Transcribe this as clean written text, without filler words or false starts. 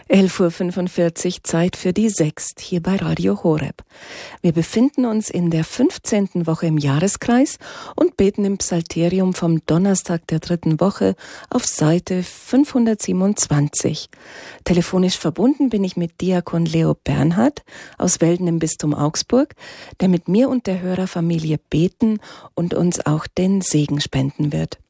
11:45 Uhr, Zeit für die Sext hier bei Radio Horeb. Wir befinden uns in der 15. Woche im Jahreskreis und beten im Psalterium vom Donnerstag der 3. Woche auf Seite 527. Telefonisch verbunden bin ich mit Diakon Leo Bernhard aus Welden im Bistum Augsburg, der mit mir und der Hörerfamilie beten und uns auch den Segen spenden wird.